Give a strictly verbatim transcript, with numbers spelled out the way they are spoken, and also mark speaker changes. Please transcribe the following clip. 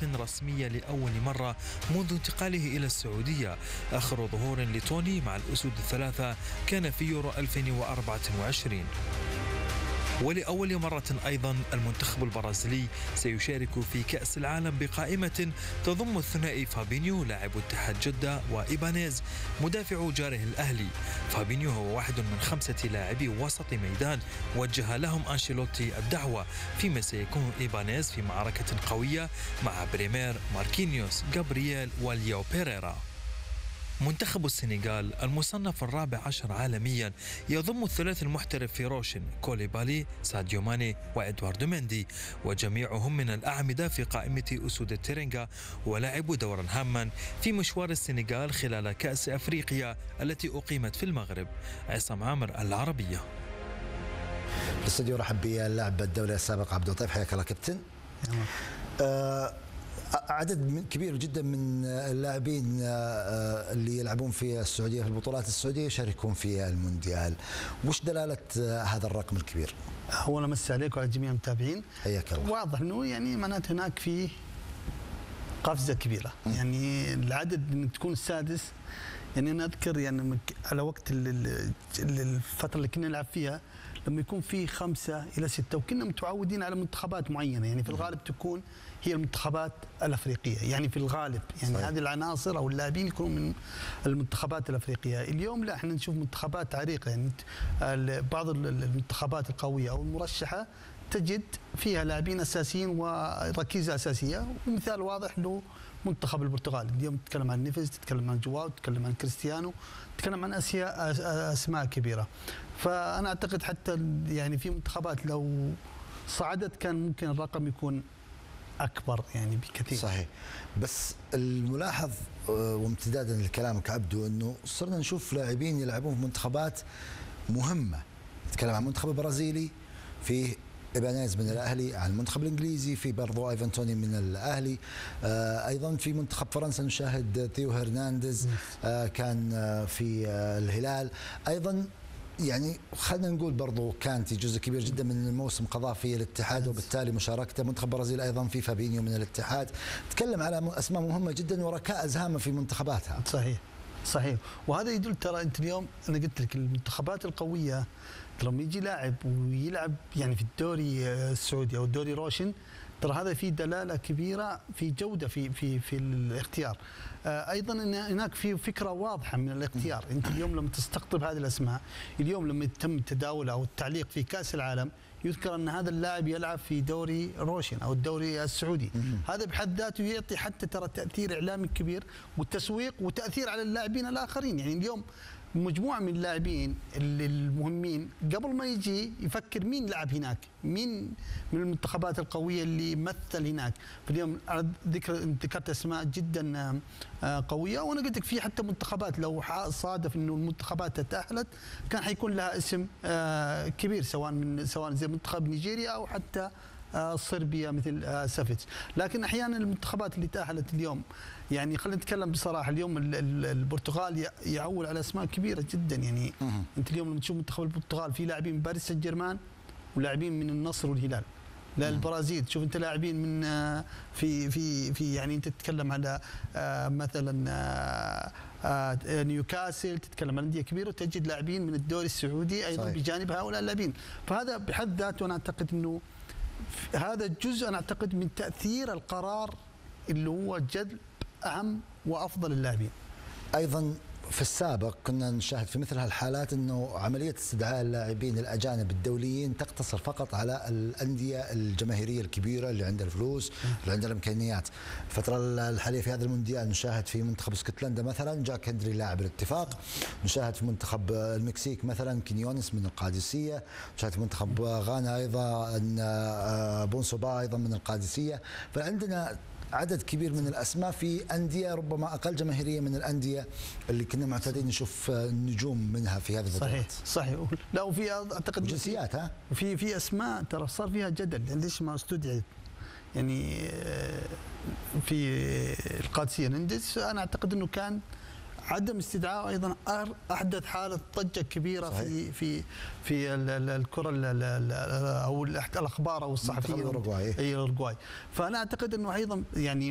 Speaker 1: رسمية لأول مرة منذ انتقاله إلى السعودية. آخر ظهور لتوني مع الأسود الثلاثة كان في يورو ألفين وأربعة وعشرين. ولأول مرة أيضا المنتخب البرازيلي سيشارك في كأس العالم بقائمة تضم الثنائي فابينيو لاعب اتحاد جدة وإيبانيز مدافع جاره الأهلي. فابينيو هو واحد من خمسة لاعبي وسط ميدان وجه لهم أنشيلوتي الدعوة، فيما سيكون إيبانيز في معركة قوية مع بريمير، ماركينيوس، جابرييل وليو بيريرا. منتخب السنغال المصنف الرابع عشر عالميا يضم الثلاث المحترف في روشن، كوليبالي، ساديو ماني وإدواردو مندي، وجميعهم من الأعمدة في قائمة أسود الترينجا ولعبوا دورا هاما في مشوار السنغال خلال كأس أفريقيا التي أقيمت في المغرب. عصام عامر، العربية.
Speaker 2: الاستوديو رحب باللاعب الدولي السابق عبد اللطيف، حياك الله كابتن. آه عدد كبير جدا من اللاعبين اللي يلعبون في السعوديه في البطولات السعوديه يشاركون في المونديال، وش دلاله هذا الرقم الكبير؟
Speaker 3: اولا مسي عليك وعلى جميع المتابعين.
Speaker 2: حياك الله.
Speaker 3: واضح انه يعني معناته هناك في قفزه كبيره، م. يعني العدد انك تكون السادس، يعني انا اذكر يعني على وقت الفتره اللي كنا نلعب فيها لما يكون في خمسة إلى ستة، وكنا متعودين على منتخبات معينة، يعني في الغالب تكون هي المنتخبات الأفريقية، يعني في الغالب يعني صحيح. هذه العناصر أو اللاعبين يكونوا من المنتخبات الأفريقية. اليوم لا، احنا نشوف منتخبات عريقة، يعني بعض المنتخبات القوية أو المرشحة تجد فيها لاعبين أساسيين وركيزة أساسية، ومثال واضح له منتخب البرتغال. اليوم تتكلم عن نيفيز، تتكلم عن جواو، تتكلم عن كريستيانو، تتكلم عن أسياء أسماء كبيرة. فأنا أعتقد حتى يعني في منتخبات لو صعدت كان ممكن الرقم يكون أكبر يعني بكثير.
Speaker 2: صحيح. بس الملاحظ وامتدادا لكلامك عبدو أنه صرنا نشوف لاعبين يلعبون في منتخبات مهمة. نتكلم عن المنتخب البرازيلي، في إيبانيز من الأهلي، عن المنتخب الإنجليزي في برضو ايفان توني من الأهلي، آه أيضا في منتخب فرنسا نشاهد ثيو هرنانديز آه كان آه في آه الهلال أيضا. يعني خلينا نقول برضو كانتي جزء كبير جدا من الموسم قضاه في الاتحاد، وبالتالي مشاركته. منتخب برازيل أيضا في فابينيو من الاتحاد. تكلم على أسماء مهمة جدا وركائز هامة في منتخباتها.
Speaker 3: صحيح صحيح. وهذا يدل، ترى أنت اليوم أنا قلت لك المنتخبات القوية لما يجي لاعب ويلعب يعني في الدوري السعودي او الدوري روشن، ترى هذا في دلاله كبيره في جوده في في في الاختيار. ايضا ان هناك في فكره واضحه من الاختيار. انت اليوم لما تستقطب هذه الاسماء، اليوم لما يتم تداولها او التعليق في كاس العالم يذكر ان هذا اللاعب يلعب في دوري روشن او الدوري السعودي، هذا بحد ذاته يعطي حتى ترى تاثير اعلامي كبير والتسويق وتاثير على اللاعبين الاخرين. يعني اليوم مجموعة من اللاعبين المهمين قبل ما يجي يفكر مين لعب هناك، مين من المنتخبات القوية اللي مثل هناك. فاليوم ذكر ذكرت اسماء جدا قوية، وانا قلت لك في حتى منتخبات لو صادف انه المنتخبات تأهلت كان حيكون لها اسم كبير، سواء من سواء زي منتخب نيجيريا او حتى صربيا مثل سافيتش. لكن احيانا المنتخبات اللي تاهلت اليوم، يعني خلينا نتكلم بصراحه، اليوم البرتغال يعول على اسماء كبيره جدا. يعني انت اليوم لما تشوف منتخب البرتغال في لاعبين من باريس سان جيرمان ولاعبين من النصر والهلال. لا البرازيل تشوف انت لاعبين من في في في يعني انت تتكلم على مثلا نيوكاسل، تتكلم عن انديه كبيره وتجد لاعبين من الدوري السعودي ايضا صحيح. بجانب هؤلاء اللاعبين. فهذا بحد ذاته انا اعتقد انه هذا الجزء انا اعتقد من تاثير القرار اللي هو جذب اهم وافضل اللاعبين.
Speaker 2: ايضا في السابق كنا نشاهد في مثل هالحالات انه عمليه استدعاء اللاعبين الاجانب الدوليين تقتصر فقط على الانديه الجماهيريه الكبيره اللي عندها الفلوس، اللي عندها الامكانيات. الفتره الحاليه في هذا المونديال نشاهد في منتخب اسكتلندا مثلا جاك هندري لاعب الاتفاق، نشاهد في منتخب المكسيك مثلا كينيونس من القادسيه، نشاهد في منتخب غانا ايضا بونسوبا ايضا من القادسيه. فعندنا عدد كبير من الاسماء في انديه ربما اقل جماهيريه من الانديه اللي كنا معتادين نشوف النجوم منها في هذه البطولات.
Speaker 3: صحيح صحيح. لا وفي اعتقد
Speaker 2: جنسيات، ها
Speaker 3: وفي في اسماء ترى صار فيها جدل ليش ما استدعت. يعني في القادسيه نندس انا اعتقد انه كان عدم استدعاء ايضا احدث حاله ضجه كبيره صحيح. في في في الكره او الاخبار او الصحفيه
Speaker 2: الاوروغواي.
Speaker 3: اي الاوروغواي. فانا اعتقد انه ايضا يعني